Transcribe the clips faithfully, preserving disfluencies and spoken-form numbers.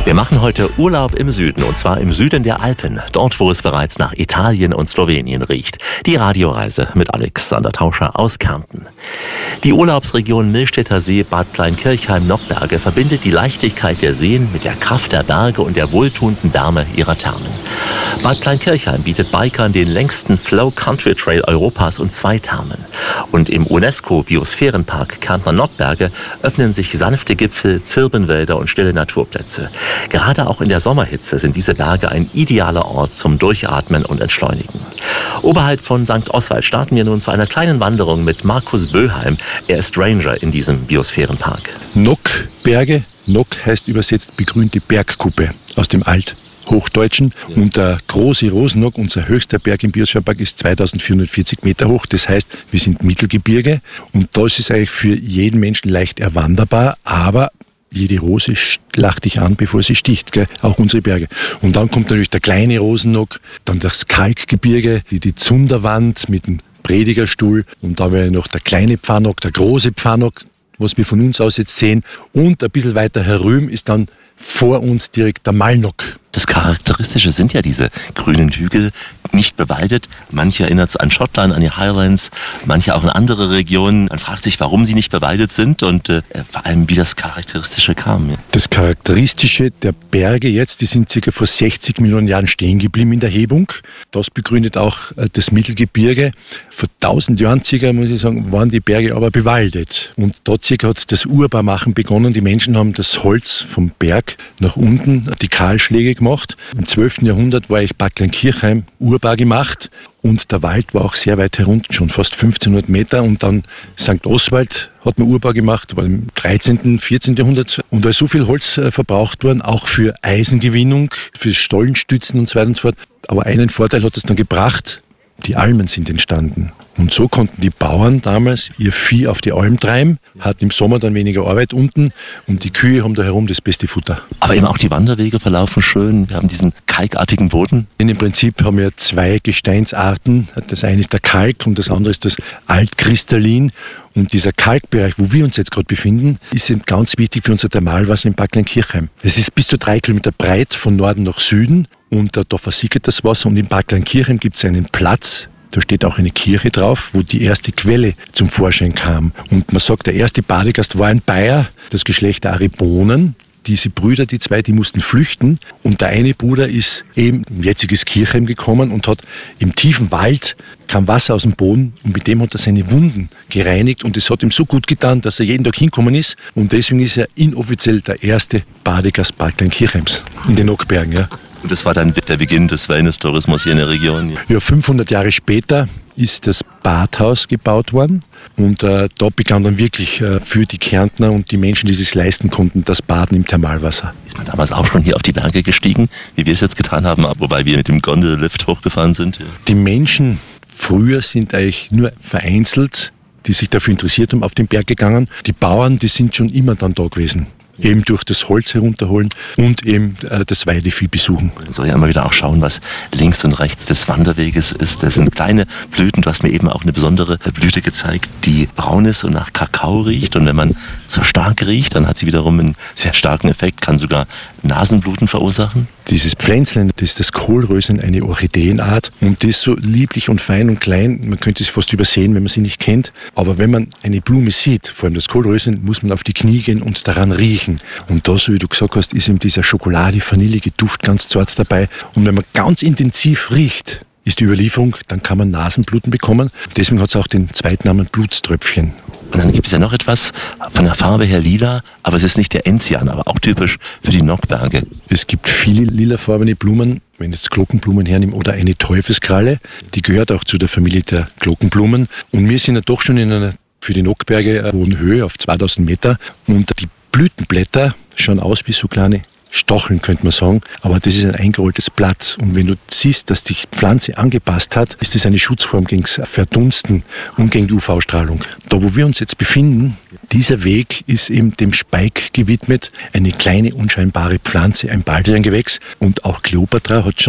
Wir machen heute Urlaub im Süden, und zwar im Süden der Alpen, dort wo es bereits nach Italien und Slowenien riecht. Die Radioreise mit Alexander Tauscher aus Kärnten. Die Urlaubsregion Millstätter See, Bad Kleinkirchheim-Nockberge verbindet die Leichtigkeit der Seen mit der Kraft der Berge und der wohltuenden Wärme ihrer Thermen. Bad Kleinkirchheim bietet Bikern den längsten Flow Country Trail Europas und zwei Thermen. Und im UNESCO-Biosphärenpark Kärntner Nockberge öffnen sich sanfte Gipfel, Zirbenwälder und stille Naturplätze. Gerade auch in der Sommerhitze sind diese Berge ein idealer Ort zum Durchatmen und Entschleunigen. Oberhalb von Sankt Oswald starten wir nun zu einer kleinen Wanderung mit Markus Böheim. Er ist Ranger in diesem Biosphärenpark. Nockberge, Nock heißt übersetzt begrünte Bergkuppe aus dem Althochdeutschen. Ja. Und der große Rosennock, unser höchster Berg im Biosphärenpark, ist zweitausendvierhundertvierzig Meter hoch. Das heißt, wir sind Mittelgebirge und das ist eigentlich für jeden Menschen leicht erwanderbar, aber jede Rose lacht dich an, bevor sie sticht, gell? Auch unsere Berge. Und dann kommt natürlich der kleine Rosennock, dann das Kalkgebirge, die, die Zunderwand mit dem Predigerstuhl und dann wäre noch der kleine Pfannock, der große Pfannock, was wir von uns aus jetzt sehen. Und ein bisschen weiter herüben ist dann vor uns direkt der Malnock. Das Charakteristische sind ja diese grünen Hügel, nicht bewaldet. Manche erinnert es an Schottland, an die Highlands, manche auch an andere Regionen. Man fragt sich, warum sie nicht bewaldet sind und äh, vor allem, wie das Charakteristische kam. Ja. Das Charakteristische der Berge jetzt, die sind circa vor sechzig Millionen Jahren stehen geblieben in der Hebung. Das begründet auch äh, das Mittelgebirge. Vor tausend Jahren circa, muss ich sagen, waren die Berge aber bewaldet. Und dort circa hat das Urbarmachen begonnen. Die Menschen haben das Holz vom Berg nach unten, die Kahlschläge gemacht. Im zwölften Jahrhundert war ich Bad Kleinkirchheim urbar gemacht und der Wald war auch sehr weit herunter, schon fast fünfzehnhundert Meter, und dann Sankt Oswald hat man urbar gemacht, war im dreizehnten, vierzehnten Jahrhundert, und da ist so viel Holz verbraucht worden, auch für Eisengewinnung, für Stollenstützen und so weiter und so fort. Aber einen Vorteil hat es dann gebracht: die Almen sind entstanden. Und so konnten die Bauern damals ihr Vieh auf die Alm treiben, hatten im Sommer dann weniger Arbeit unten und die Kühe haben da herum das beste Futter. Aber eben auch die Wanderwege verlaufen schön. Wir haben diesen kalkartigen Boden. In dem Prinzip haben wir zwei Gesteinsarten. Das eine ist der Kalk und das andere ist das Altkristallin. Und dieser Kalkbereich, wo wir uns jetzt gerade befinden, ist ganz wichtig für unser Thermalwasser in Bad Kleinkirchheim. Es ist bis zu drei Kilometer breit von Norden nach Süden und da, da versickert das Wasser. Und in Bad Kleinkirchheim gibt es einen Platz, da steht auch eine Kirche drauf, wo die erste Quelle zum Vorschein kam. Und man sagt, der erste Badegast war ein Bayer, das Geschlecht der Aribonen. Diese Brüder, die zwei, die mussten flüchten. Und der eine Bruder ist eben in jetziges Kirchheim gekommen und hat im tiefen Wald, kam Wasser aus dem Boden und mit dem hat er seine Wunden gereinigt. Und es hat ihm so gut getan, dass er jeden Tag hingekommen ist. Und deswegen ist er inoffiziell der erste Badegast Bad Kleinkirchheims in den Nockbergen. Ja. Und das war dann der Beginn des Wellness-Tourismus hier in der Region. Ja, fünfhundert Jahre später ist das Badhaus gebaut worden. Und äh, da begann dann wirklich äh, für die Kärntner und die Menschen, die es sich leisten konnten, das Baden im Thermalwasser. Ist man damals auch schon hier auf die Berge gestiegen, wie wir es jetzt getan haben, wobei wir mit dem Gondellift hochgefahren sind? Ja. Die Menschen früher sind eigentlich nur vereinzelt, die sich dafür interessiert haben, auf den Berg gegangen. Die Bauern, die sind schon immer dann da gewesen. Eben durch das Holz herunterholen und eben äh, das Weidevieh besuchen. Man soll ja immer wieder auch schauen, was links und rechts des Wanderweges ist. Das sind kleine Blüten. Du hast mir eben auch eine besondere Blüte gezeigt, die braun ist und nach Kakao riecht. Und wenn man zu stark riecht, dann hat sie wiederum einen sehr starken Effekt, kann sogar Nasenbluten verursachen. Dieses Pflänzlein, das ist das Kohlröschen, eine Orchideenart. Und die ist so lieblich und fein und klein. Man könnte es fast übersehen, wenn man sie nicht kennt. Aber wenn man eine Blume sieht, vor allem das Kohlröschen, muss man auf die Knie gehen und daran riechen. Und da, so wie du gesagt hast, ist eben dieser schokolade-vanillige Duft ganz zart dabei. Und wenn man ganz intensiv riecht, ist die Überlieferung, dann kann man Nasenbluten bekommen. Deswegen hat es auch den Zweitnamen Blutströpfchen. Und dann gibt es ja noch etwas, von der Farbe her lila, aber es ist nicht der Enzian, aber auch typisch für die Nockberge. Es gibt viele lilafarbene Blumen, wenn ich jetzt Glockenblumen hernehme oder eine Teufelskralle, die gehört auch zu der Familie der Glockenblumen. Und wir sind ja doch schon in einer für die Nockberge hohen Höhe auf zweitausend Meter und die Blütenblätter schauen aus wie so kleine Stacheln, könnte man sagen, aber das ist ein eingerolltes Blatt. Und wenn du siehst, dass die Pflanze angepasst hat, ist das eine Schutzform gegen das Verdunsten und gegen die U V-Strahlung. Da, wo wir uns jetzt befinden, dieser Weg ist eben dem Speik gewidmet, eine kleine, unscheinbare Pflanze, ein Baldriangewächs. Und auch Kleopatra hat schon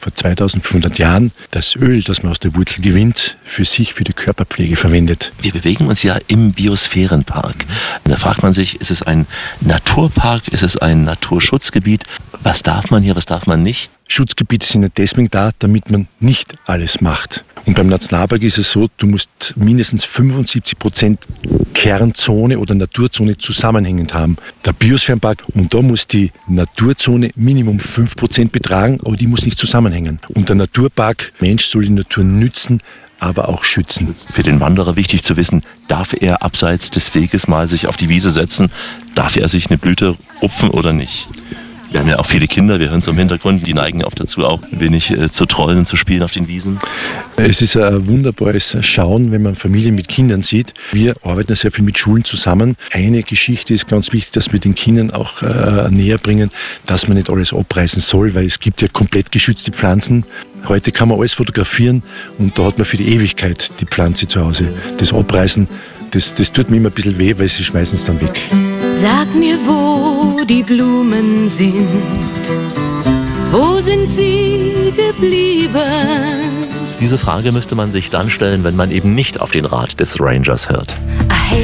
vor zweitausendfünfhundert Jahren das Öl, das man aus der Wurzel gewinnt, für sich, für die Körperpflege verwendet. Wir bewegen uns ja im Biosphärenpark. Da fragt man sich, ist es ein Naturpark, ist es ein Naturschutzgebiet? Was darf man hier, was darf man nicht? Schutzgebiete sind ja deswegen da, damit man nicht alles macht. Und beim Nationalpark ist es so, du musst mindestens fünfundsiebzig Prozent Kernzone oder Naturzone zusammenhängend haben. Der Biosphärenpark, und da muss die Naturzone Minimum fünf Prozent betragen, aber die muss nicht zusammenhängen. Und der Naturpark, Mensch soll die Natur nützen, aber auch schützen. Für den Wanderer wichtig zu wissen, darf er abseits des Weges mal sich auf die Wiese setzen? Darf er sich eine Blüte rupfen oder nicht? Wir haben ja auch viele Kinder, wir hören es im Hintergrund, die neigen auch dazu, auch ein wenig äh, zu trollen und zu spielen auf den Wiesen. Es ist ein wunderbares Schauen, wenn man Familien mit Kindern sieht. Wir arbeiten sehr viel mit Schulen zusammen. Eine Geschichte ist ganz wichtig, dass wir den Kindern auch äh, näher bringen, dass man nicht alles abreißen soll, weil es gibt ja komplett geschützte Pflanzen. Heute kann man alles fotografieren und da hat man für die Ewigkeit die Pflanze zu Hause. Das Abreißen, das, das tut mir immer ein bisschen weh, weil sie schmeißen es dann weg. Sag mir, wo die Blumen sind, wo sind sie geblieben? Diese Frage müsste man sich dann stellen, wenn man eben nicht auf den Rat des Rangers hört.